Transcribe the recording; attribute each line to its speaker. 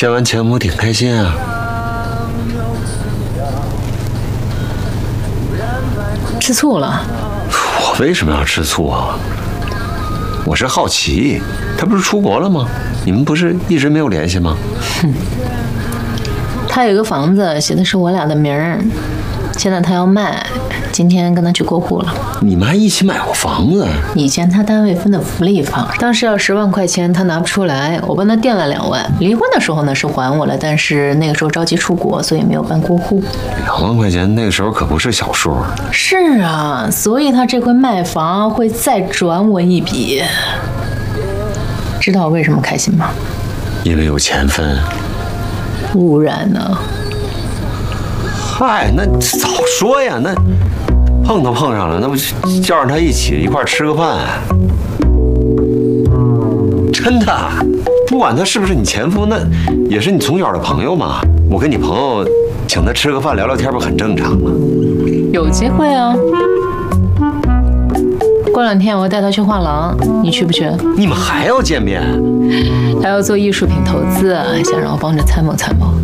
Speaker 1: 见完前母挺开心啊。
Speaker 2: 吃醋了？
Speaker 1: 我为什么要吃醋啊？我是好奇，他不是出国了吗？你们不是一直没有联系吗？
Speaker 2: 哼，他有个房子，写的是我俩的名儿，现在他要卖，今天跟他去过户了。
Speaker 1: 你们还一起买过房子？
Speaker 2: 以前他单位分的福利房，当时要10万块钱，他拿不出来，我帮他垫了2万。离婚的时候呢是还我了，但是那个时候着急出国，所以没有办过户。
Speaker 1: 2万块钱那个时候可不是小数。
Speaker 2: 是啊，所以他这回卖房会再转我一笔。知道我为什么开心吗？
Speaker 1: 因为有钱分。
Speaker 2: 不然呢？
Speaker 1: 嗨，那早说呀，那碰都碰上了，那不叫上他一块吃个饭？真的，不管他是不是你前夫，那也是你从小的朋友嘛。我跟你朋友请他吃个饭聊聊天，不很正常吗？
Speaker 2: 有机会啊。过2天我会带他去画廊，你去不去？
Speaker 1: 你们还要见面？
Speaker 2: 他要做艺术品投资，想让我帮着参谋参谋。